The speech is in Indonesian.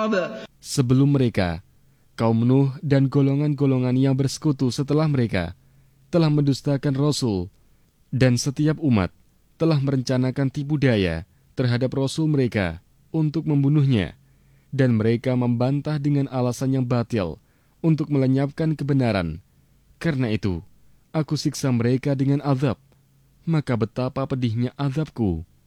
Sebelum mereka, kaum Nuh dan golongan-golongan yang bersekutu setelah mereka telah mendustakan Rasul, dan setiap umat telah merencanakan tipu daya terhadap Rasul mereka untuk membunuhnya, dan mereka membantah dengan alasan yang batil untuk melenyapkan kebenaran. Karena itu, aku siksa mereka dengan azab, maka betapa pedihnya azabku